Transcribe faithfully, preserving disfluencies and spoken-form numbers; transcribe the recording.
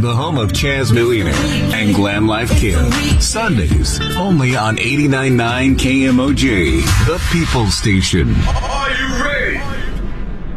the home of Chaz Millionaire and Glam Life Kid. Sundays, only on eighty-nine point nine K M O J, the People's Station. Are you ready?